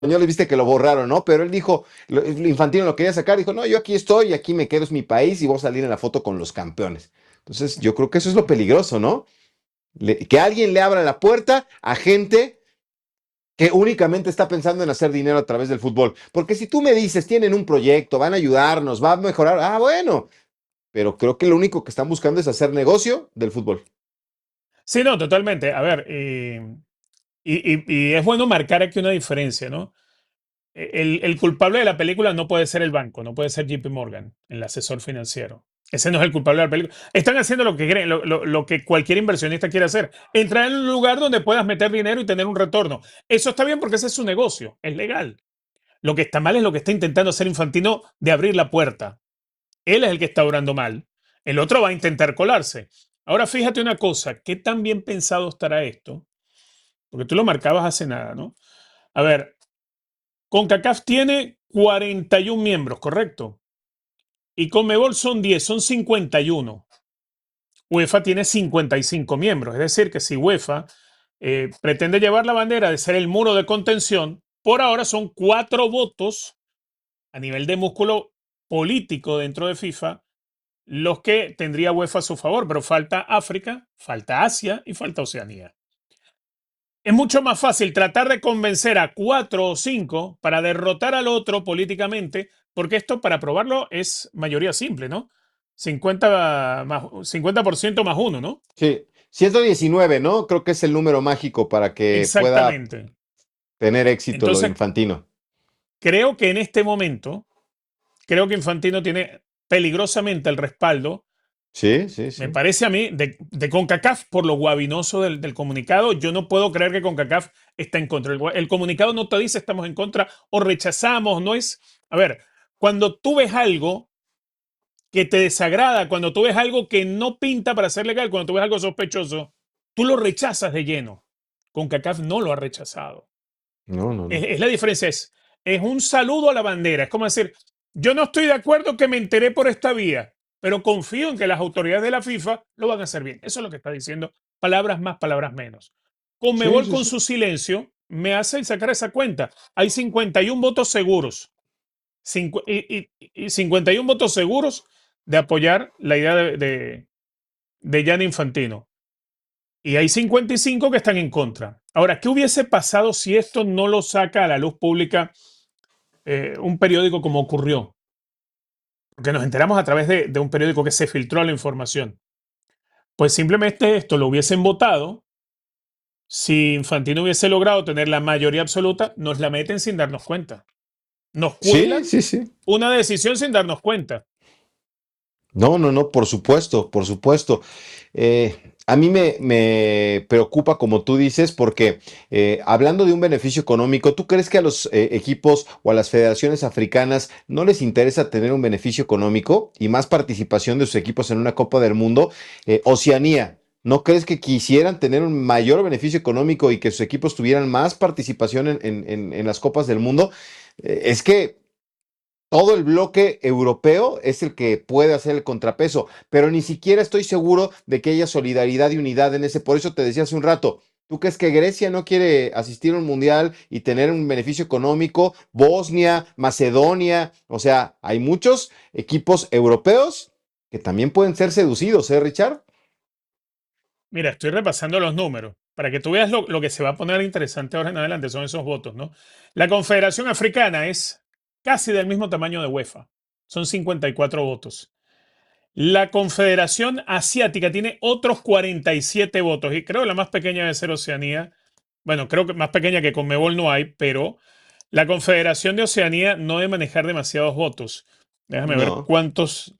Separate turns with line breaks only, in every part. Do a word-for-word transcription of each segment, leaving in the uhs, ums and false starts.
españoles, viste que lo borraron, ¿no? Pero él dijo, lo- Infantino lo quería sacar, dijo, no, yo aquí estoy, aquí me quedo, es mi país y voy a salir en la foto con los campeones. Entonces, yo creo que eso es lo peligroso, ¿no? Le- que alguien le abra la puerta a gente que únicamente está pensando en hacer dinero a través del fútbol. Porque si tú me dices, tienen un proyecto, van a ayudarnos, va a mejorar, ah, bueno, pero creo que lo único que están buscando es hacer negocio del fútbol.
Sí, no, totalmente. A ver, y, y- y- y es bueno marcar aquí una diferencia, ¿no? El, el culpable de la película no puede ser el banco, no puede ser J P Morgan, el asesor financiero. Ese no es el culpable de la película. Están haciendo lo que creen, lo, lo- lo que cualquier inversionista quiere hacer. Entrar en un lugar donde puedas meter dinero y tener un retorno. Eso está bien porque ese es su negocio, es legal. Lo que está mal es lo que está intentando hacer Infantino de abrir la puerta. Él es el que está obrando mal. El otro va a intentar colarse. Ahora fíjate una cosa, ¿qué tan bien pensado estará esto? Porque tú lo marcabas hace nada, ¿no? A ver, CONCACAF tiene cuarenta y uno miembros, ¿correcto? Y CONMEBOL son diez, son cincuenta y uno. UEFA tiene cincuenta y cinco miembros, es decir, que si UEFA eh, pretende llevar la bandera de ser el muro de contención, por ahora son cuatro votos a nivel de músculo político dentro de FIFA los que tendría UEFA a su favor, pero falta África, falta Asia y falta Oceanía. Es mucho más fácil tratar de convencer a cuatro o cinco para derrotar al otro políticamente, porque esto para probarlo es mayoría simple, ¿no? cincuenta, más, cincuenta por ciento más uno, ¿no?
Sí, ciento diecinueve, ¿no? Creo que es el número mágico para que pueda
Exactamente.
tener éxito lo de
Entonces,
Infantino.
creo que en este momento, creo que Infantino tiene peligrosamente el respaldo.
Sí, sí,
Me
sí.
parece a mí, de, de CONCACAF, por lo guabinoso del, del comunicado, yo no puedo creer que CONCACAF está en contra. El, gua- el comunicado no te dice estamos en contra o rechazamos, no es... A ver, cuando tú ves algo que te desagrada, cuando tú ves algo que no pinta para ser legal, cuando tú ves algo sospechoso, tú lo rechazas de lleno. CONCACAF no lo ha rechazado.
No, no,
Es,
no.
es la diferencia, es, es un saludo a la bandera. Es como decir, yo no estoy de acuerdo que me enteré por esta vía, pero confío en que las autoridades de la FIFA lo van a hacer bien. Eso es lo que está diciendo. Palabras más, palabras menos.
Sí,
Conmebol
sí,
con
sí.
su silencio me hace sacar esa cuenta. Hay cincuenta y uno votos seguros. Cincu- y, y- y cincuenta y uno votos seguros de apoyar la idea de, de, de Gianni Infantino. Y hay cincuenta y cinco que están en contra. Ahora, ¿qué hubiese pasado si esto no lo saca a la luz pública eh, un periódico como ocurrió? Porque nos enteramos a través de, de un periódico que se filtró la información. Pues simplemente esto lo hubiesen votado. Si Infantino hubiese logrado tener la mayoría absoluta, nos la meten sin darnos cuenta. Nos
Sí,
cuelan
sí, sí.
una decisión sin darnos cuenta.
No, no, no, por supuesto, por supuesto. Eh, a mí me, me preocupa, como tú dices, porque eh, hablando de un beneficio económico, ¿tú crees que a los eh, equipos o a las federaciones africanas no les interesa tener un beneficio económico y más participación de sus equipos en una Copa del Mundo? Eh, Oceanía, ¿no crees que quisieran tener un mayor beneficio económico y que sus equipos tuvieran más participación en, en- en- en las Copas del Mundo? Eh, es que todo el bloque europeo es el que puede hacer el contrapeso, pero ni siquiera estoy seguro de que haya solidaridad y unidad en ese. Por eso te decía hace un rato, ¿tú crees que Grecia no quiere asistir a un mundial y tener un beneficio económico? Bosnia, Macedonia, o sea, hay muchos equipos europeos que también pueden ser seducidos, ¿eh, Richard?
Mira, estoy repasando los números. Para que tú veas lo, lo que se va a poner interesante ahora en adelante, son esos votos, ¿no? La Confederación Africana es casi del mismo tamaño de UEFA. Son cincuenta y cuatro votos. La Confederación Asiática tiene otros cuarenta y siete votos y creo que la más pequeña debe ser Oceanía. Bueno, creo que más pequeña que Conmebol no hay, pero la Confederación de Oceanía no debe manejar demasiados votos. Déjame ver
No,
cuántos.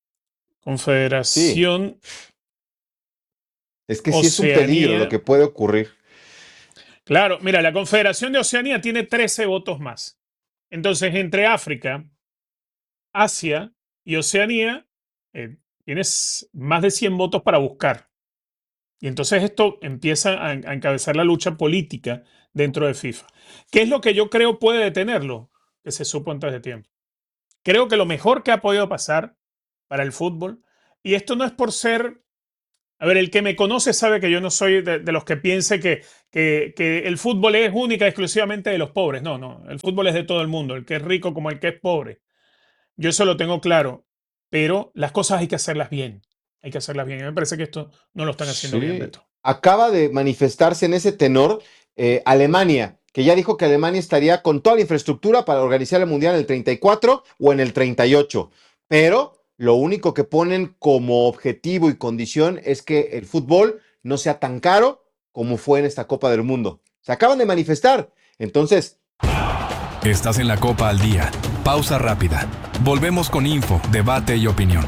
sí,
Confederación
es que sí es un peligro lo
Oceanía.
que puede ocurrir.
Claro, mira, la Confederación de Oceanía tiene trece votos más. Entonces, entre África, Asia y Oceanía, eh, tienes más de cien votos para buscar. Y entonces esto empieza a, a encabezar la lucha política dentro de FIFA. ¿Qué es lo que yo creo puede detenerlo? Que se supo antes de tiempo. Creo que lo mejor que ha podido pasar para el fútbol, y esto no es por ser A ver, el que me conoce sabe que yo no soy de, de los que piense que, que, que el fútbol es única y exclusivamente de los pobres. No, no. El fútbol es de todo el mundo, el que es rico como el que es pobre. Yo eso lo tengo claro. Pero las cosas hay que hacerlas bien. Hay que hacerlas bien. Y me parece que esto no lo están haciendo bien,
Sí,
Beto.
acaba de manifestarse en ese tenor eh, Alemania, que ya dijo que Alemania estaría con toda la infraestructura para organizar el Mundial en el treinta y cuatro o en el treinta y ocho, pero lo único que ponen como objetivo y condición es que el fútbol no sea tan caro como fue en esta Copa del Mundo. Se acaban de manifestar, entonces...
Estás en la Copa al Día. Pausa rápida. Volvemos con info, debate y opinión.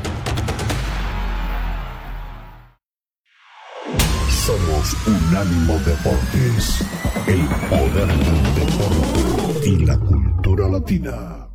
Somos Unánimo Deportes, el poder del deporte y la cultura latina.